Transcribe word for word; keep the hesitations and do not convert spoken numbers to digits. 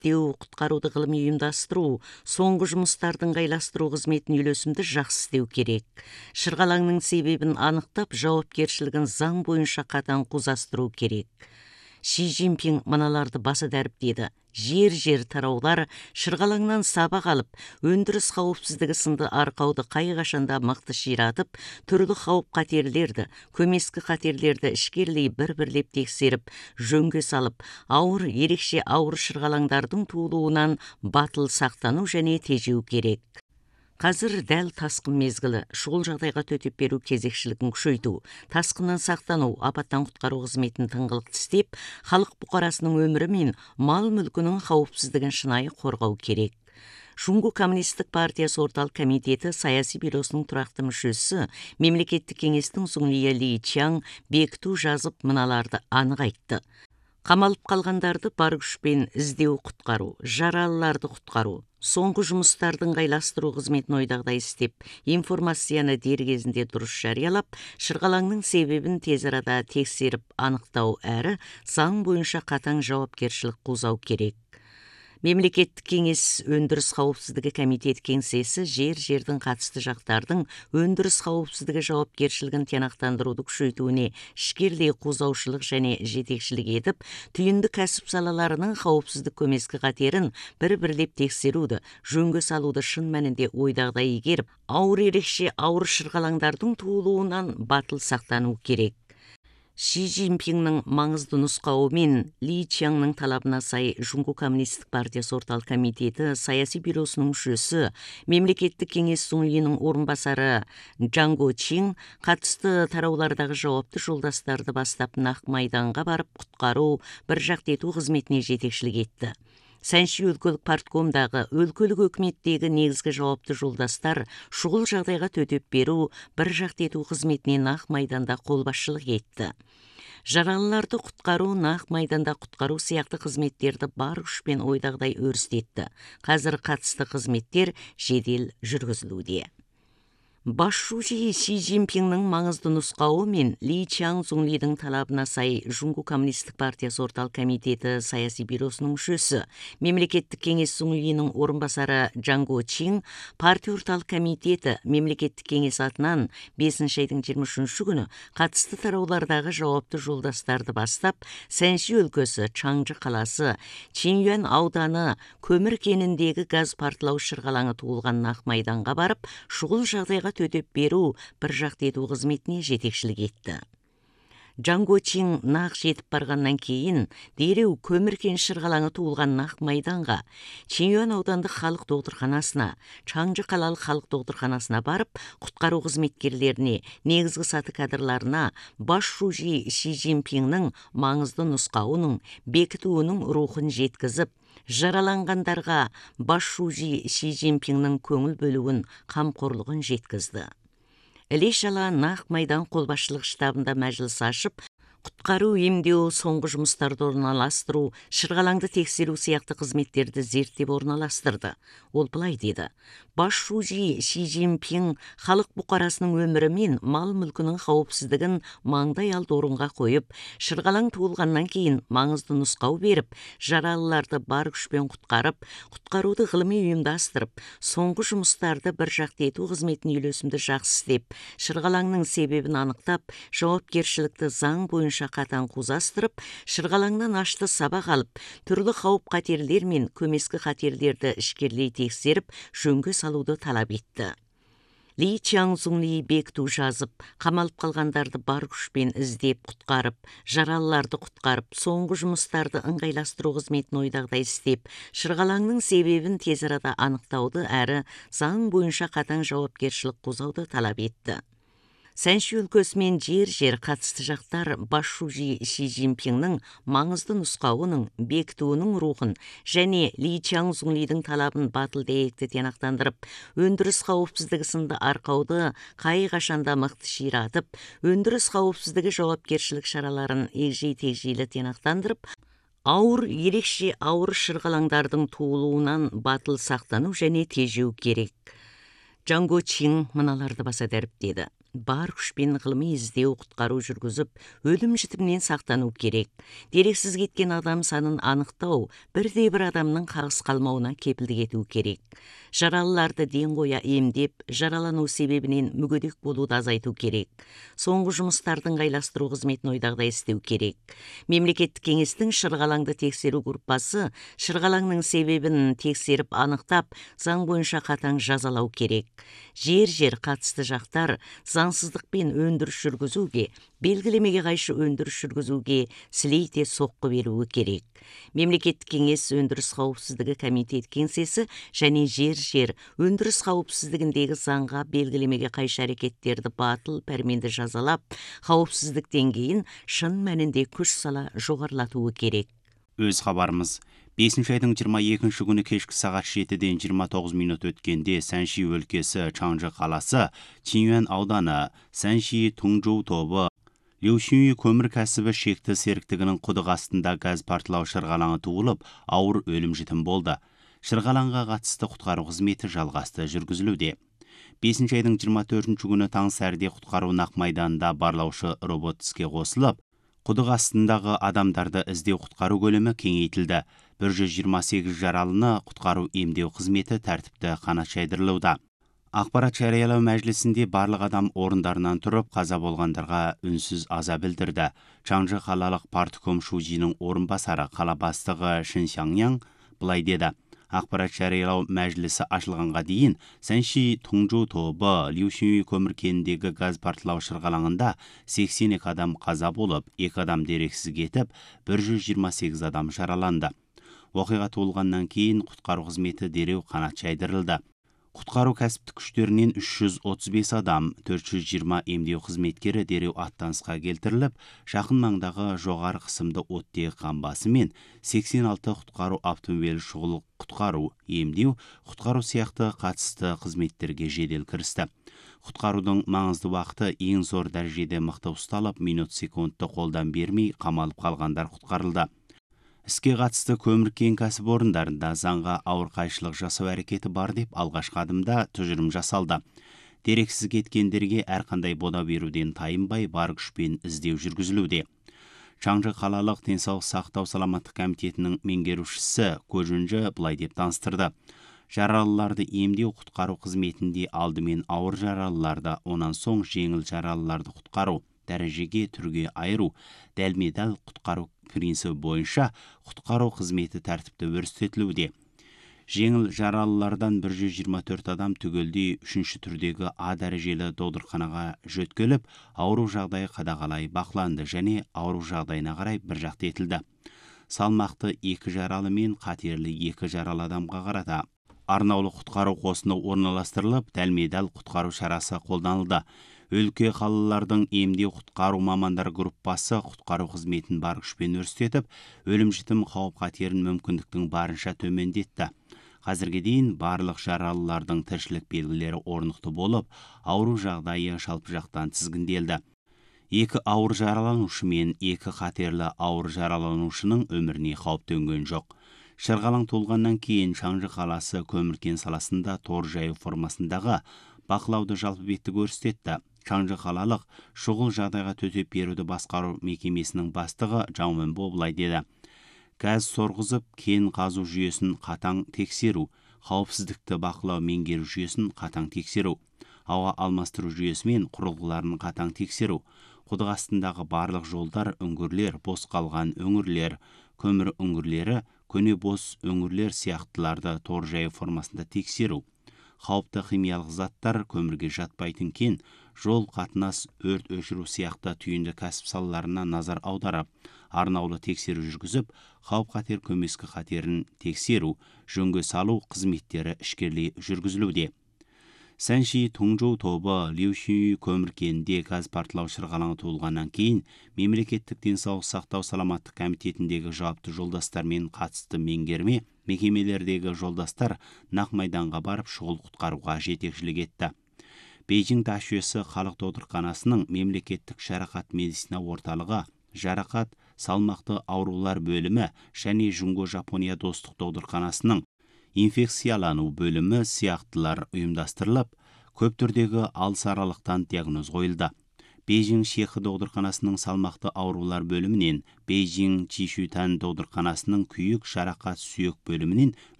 іздеу, құтқаруды ғылыми ұйымдастыру, соңғы жұмыстардың ыңғайластыру қызметін үйлесімді жақсы істеу керек. Шырғалаңның себебін анықтап, жауапкершілігін заң бойынша қатаң қузастыру керек. Ши Цзиньпин мыналарды баса дәріптеді. Жер-жер тараулар шырғалаңнан сабақ алып, өндіріс қауіпсіздігі сынды арқауды қай-қашанда мықты ширатып, түрлі қауіп-қатерлерді, көмескі қатерлерді ішкерлей бір-бірлеп тексеріп, жөнге салып, ауыр, ерекше ауыр шырғалаңдардың туылуынан батыл сақтану және тежеу керек. Қазір дәл тасқын мезгілі, шұғыл жағдайға төтеп беру кезекшілігін күшейту, тасқыннан сақтану, апаттан құтқару қызметін тыңғылықты істеп, халық бұқарасының өмірі мен мал мүлкінің қауіпсіздігін шынайы қорғау керек. Шунгу коммунистік партиясы орталық комитеті саяси бюросының тұрақты мүшесі, мемлекеттік кеңестің Зуңлия Ли Чаң бекіту жазып мыналарды анық айтты. Қамалып қалғандарды бар күшпен іздеу құтқару, жаралыларды құтқару, соңғы жұмыстардың ыңғайластыру қызметін ойдағыдай істеп, информацияны дер кезінде дұрыс жариялап, шырғалаңның себебін тез арада тексеріп анықтау әрі заң бойынша қатаң жауапкершілік қозғау керек. Мемлекеттік кеңес өндіріс қауіпсіздігі комитеті кеңсесі жер-жердің қатысты жақтардың өндіріс қауіпсіздігі жауапкершілігін тиянақтандыруды күшейтуіне ішкерлей қозғаушылық және жетекшілік етіп, түйінді кәсіп салаларының қауіпсіздік көмескі қатерін бір-бірлеп тексеруді, жөнге салуды шын мәнінде ойдағыдай игеріп, ауыр ерекше ауыр шырғалаңдардың туылуынан батыл сақтану керек. Ши Цзиньпиннің маңызды нұсқауы мен Ли Чаңның талабына сай Шунгу коммунистік партиясы орталық комитеті саяси бюросының мүшесі, мемлекеттік кеңес Зуңлинің орынбасары Джан Гочин қатысты тараулардағы жауапты жолдастарды бастап нақ майданға барып құтқару, бір жақты ету қызметіне жетекшілік етті. Сәнши өлкөлік парткомдағы, өлкөлік өкіметтегі негізгі жауапты жолдастар шұғыл жағдайға төтеп беру, бір жақты ету қызметіне нақ майданда қолбасшылық етті. Жаралыларды құтқару, нақ майданда құтқару сияқты қызметтерді бар күшпен ойдағыдай өрістетті. Қазір қатысты қызметтер жедел жүргізілуде. Басшысы Ши Цзиньпиннің маңызды нұсқауы мен Ли Чаң Зуңлидің талабына сай Шунгу коммунистік партиясы орталық комитеті саяси бюросының мүшесі, мемлекеттік кеңес Зуңлинің орынбасары Джан Гочин партия орталық комитеті мемлекеттік кеңес атынан бесінші айдың жиырма үшінші күні қатысты тараулардағы жауапты жолдастарды бастап, Сәнши өлкесі, Чаңжы қаласы, Чинюан ауданы көмір кеніндегі газ партылау шырғалаңы туылған нақ майданға барып, шұғыл жағдайға төтеп беру, бір жақты ету қызметіне жетекшілік етті. Джан Гочин нақ жетіп барғаннан кейін дереу көмір кен шырғалаңы туылған нақ майданға, Чинюан аудандық халық докторханасына, Чаңжы қалалық халық докторханасына барып, құтқару қызметкерлеріне, негізгі саты кадрларына басшысы Ши Цзиньпиннің маңызды нұсқауының, бекітуінің рухын жеткізіп, жараланғандарға басшысы Ши Цзиньпиннің көңіл бөлуін, қамқорлығын жеткізді. Іле-шала нақ майдан қолбасшылық штабында мәжіліс ашып, құтқару, емдеу, соңғы жұмыстарды орналастыру, шырғалаңды тексеру сияқты қызметтерді зерттеп орналастырды. Ол былай деді: басшысы Ши Цзиньпин халық бұқарасының өмірі мен мал мүлкінің қауіпсіздігін маңдай алды орынға қойып, шырғалаң туылғаннан кейін маңызды нұсқау беріп, жаралыларды бар күшпен құтқарып, құтқаруды ғылыми ұйымдастырып, соңғы жұмыстарды бір жақты ету қызметін үйлесімді жақсы істеп, шырғалаңның себебін анықтап, жауапкершілікті заң бойынша қатаң қузастырып, шырғалаңнан ашты сабақ алып, түрлі қауіп қатерлер мен көмескі қатерлерді ішкерлей тексеріп, жөнге салуды талап етті. Ли Чаң Зуңли бекіту жазып, қамалып қалғандарды бар күшпен іздеп, құтқарып, жаралыларды құтқарып, соңғы жұмыстарды ыңғайластыру қызметін ойдағыдай істеп, шырғалаңның себебін тез арада анықтауды әрі заң бойынша қатаң жауапкершілік қозғауды талап етті. Сәнши өлкесімен жер-жер қатысты жақтар басшысы Ши Цзиньпиннің маңызды нұсқауының, бекітуінің рухын және Ли Чаң Зуңлидің талабын батыл дәйекті тиянақтандырып, өндіріс қауіпсіздігі сынды арқауды қай-қашанда мықты ширатып, өндіріс қауіпсіздігі жауапкершілік шараларын егжей-тегжейлі тиянақтандырып, ауыр, ерекше ауыр шырғалаңдардың туылуынан батыл сақтану және тежеу керек. Джан Гочин мыналарды баса дәріптеді: бар күшпен ғылыми іздеу құтқару жүргізіп, өлім жітімнен сақтану керек. Дерексіз кеткен адам санын анықтау, бірде бір адамның қағыс қалмауына кепілдік ету керек. Жаралыларды ден қоя емдеп, жаралану себебінен мүгедек болуды азайту керек. Соңғы жұмыстардың айластыру қызметін ойдағыдай істеу керек. Мемлекеттік кеңестің шырғалаңды тексеру группасы шырғалаңның себебін тексеріп анықтап, заң бойынша қатаң жазалау керек. Жер-жер қатысты жақтар заңсыздықпен өндіріс жүргізуге, белгілемеге қайшы өндіріс жүргізуге сілейте соққы беруі керек. Мемлекеттік кеңес өндіріс қауіпсіздігі комитет кеңсесі және жер-жер өндіріс қауіпсіздігіндегі заңға белгілемеге қайшы әрекеттерді батыл пәрменді жазалап, қауіпсіздік деңгейін шын мәнінде күш сала жоғарылатуы керек. Өз хабарымыз. бесінші айдың жиырма екінші күні кешкі сағат жетіден жиырма тоғыз минут өткенде Сәнши өлкесі Чаңжы қаласы, Чинюан ауданы, Сәнши Туңжоу тобы, Леушинюй көмір кәсібі шекті серіктігінің құдық астында газ партылау шырғалаңы туылып, ауыр өлім жітім болды. Шырғалаңға қатысты құтқару қызметі жалғасты жүргізілуде. бесінші айдың жиырма төртінші күні таң сәріде құтқару нақ майданында барлаушы робот іске қосылып, құдық астындағы адамдарды іздеу құтқару көлемі кеңейтілді. бір жүз жиырма сегіз жаралыны құтқару емдеу қызметі тәртіпті қанат жайдырылуда. Ақпарат жариялау мәжілісінде барлық адам орындарынан тұрып, қаза болғандарға үнсіз аза білдірді. Чаңжы қалалық партком Шужиның орынбасары қала бастығы Шин Шаңяң былай деді. Ақпарат жариялау мәжілісі ашылғанға дейін Сәнши Туңжоу тобы Леушинюй көмір кеніндегі газ партылау шырғалаңында сексен екі адам қаза болып, екі адам дерексіз кетіп, бір жүз жиырма сегіз адам жараланды. Оқиға туылғаннан кейін құтқару қызметі дереу қанат жайдырылды. Құтқару кәсіптік күштерінен үш жүз отыз бес адам, төрт жүз жиырма емдеу қызметкері дереу аттанысқа келтіріліп, жақын маңдағы жоғары қысымды оттегі қамбасы мен сексен алты құтқару автомобилі шұғыл құтқару, емдеу, құтқару сияқты қатысты қызметтерге жедел кірісті. Құтқарудың маңызды уақыты ең зор дәрежеде мықты ұсталып, минут секундты қолдан бермей қамалып қалғандар құтқарылды. Іске қатысты көмір кен кәсіпорындарында заңға ауыр қайшылық жасау әрекеті бар деп алғашқы адымда тұжырым жасалды. Дерексіз кеткендерге әрқандай бода беруден тайынбай бар күшпен іздеу жүргізілуде. Чаңжы қалалық денсаулық сақтау саламаттық комитетінің меңгерушісі Көжүнжі былай деп таныстырды. Жаралыларды емдеу құтқару қызметінде алдымен ауыр жаралыларды, онан соң жеңіл жаралыларды құтқару, дәрежеге түрге айыру, дәлме-дәл құтқару принципі бойынша құтқару қызметі тәртіпті өрістетілуде. Жеңіл жаралылардан бір жүз жиырма төрт адам түгелдей үшінші түрдегі А дәрежелі додырханаға жөткеліп, ауру жағдайы қадағалай бақыланды және ауру жағдайына қарай бір жақты етілді. Салмақты екі жаралы мен қатерлі екі жаралы адамға қарата арнаулы құтқару қосыны орналастырылып, дәлме-дәл құтқару шарасы қолданылды. Өлке қалалардың емдеу құтқару мамандар группасы құтқару қызметін бар күшпен өрістетіп, өлім жітім қауіп қатерін мүмкіндіктің барынша төмендетті. Қазірге дейін барлық жаралылардың тіршілік белгілері орнықты болып, ауру жағдайы жалпы жақтан тізгінделді. Екі ауыр жараланушы мен екі қатерлі ауыр жараланушының өміріне қауіп төнген жоқ. Шырғалаң толғаннан кейін Чаңжы қаласы көмір кен саласында тор жаю формасындағы бақылауды жалпы бетті көрсетті. Чаңжы қалалық шұғыл жағдайға төтеп беруді басқару мекемесінің бастығы Жаумен Бо былай деді. Газ сорғызып, кен қазу жүйесін қатаң тексеру, қауіпсіздікті бақылау меңгеру жүйесін қатаң тексеру, ауа алмастыру жүйесі мен құрылғыларын қатаң тексеру, құдық астындағы барлық жолдар, үңгірлер, бос қалған өңірлер, көмір үңгірлері, көне бос өңірлер сияқтыларды тор жаю формасында тексеру, қауіпті химиялық заттар, көмірге жатпайтын кен, жол қатынас, өрт өшіру сияқты түйінді кәсіп салаларына назар аударып, арнаулы тексеру жүргізіп, қауіп қатер көмескі қатерін тексеру, жөнге салу қызметтері ішкерлей жүргізілуде. Сәнши Туңжоу тобы Леушинюй көмір кенінде газ партылау шырғалаңы туылғаннан кейін мемлекеттік денсаулық сақтау саламаттық комитетіндегі жауапты жолдастармен қатысты меңгерме мекемелердегі жолдастар нақ майданға барып шұғыл құтқаруға жетекшілік етті. Бейжің тасжүйесі халық додырханасының мемлекеттік жарақат медицина орталығы, жарақат, салмақты аурулар бөлімі және Жунго Жапония достық додырханасының инфекциялану бөлімі сияқтылар ұйымдастырылып, көп түрдегі алыс аралықтан диагноз қойылды. Бейжің Шехы доғдырханасының салмақты аурулар бөлімінен, Бейжің Чишутан доғдырханасының күйік жарақат сүйек бөлімінен